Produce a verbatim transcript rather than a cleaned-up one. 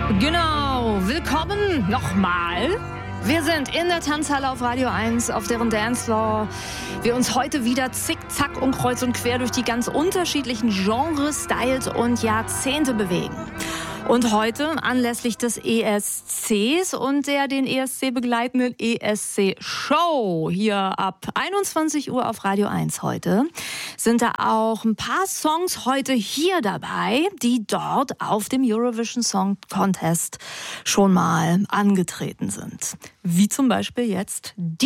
Genau, willkommen nochmal. Wir sind in der Tanzhalle auf Radio eins, auf deren Dancefloor wir uns heute wieder zickzack und kreuz und quer durch die ganz unterschiedlichen Genres, Styles und Jahrzehnte bewegen. Und heute anlässlich des E S Cs und der den E S C begleitenden E S C-Show hier ab einundzwanzig Uhr auf Radio eins heute sind da auch ein paar Songs heute hier dabei, die dort auf dem Eurovision Song Contest schon mal angetreten sind. Wie zum Beispiel jetzt die